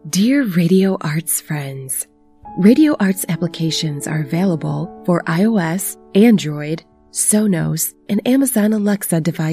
Dear Radio Arts friends, Radio Arts applications are available for iOS, Android, Sonos, and Amazon Alexa devices.